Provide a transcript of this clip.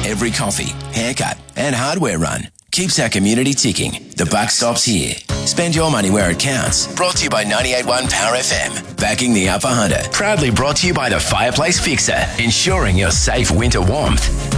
Every coffee, haircut and hardware run keeps our community ticking. The buck stops here. Spend your money where it counts. Brought to you by 98.1 Power FM. Backing the Upper Hunter. Proudly brought to you by the Fireplace Fixer. Ensuring your safe winter warmth.